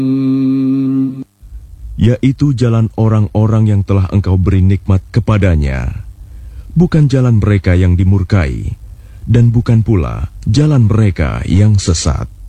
yaitu jalan orang-orang yang telah Engkau beri nikmat kepadanya, bukan jalan mereka yang dimurkai, dan bukan pula jalan mereka yang sesat.